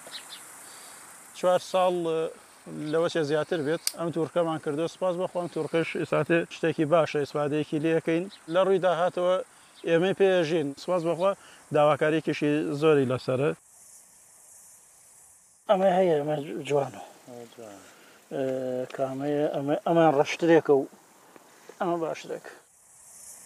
4 ساڵ لەوەچە زیاتر بێت ئەم تورکەمان کردو سپاس بەخۆم تورکش ئێساتێ شتێکی باشە ئیسفادەیەکی لێەکەین لە ڕووی داهاتەوە ئێمەی پێژین سپاس بەخوا داواکاریکیشی زۆری لەسەرە ئەمە هەیە ئەمە جوانە کامەیە ئەمان ڕەشترێکە و ئەمە باشترێک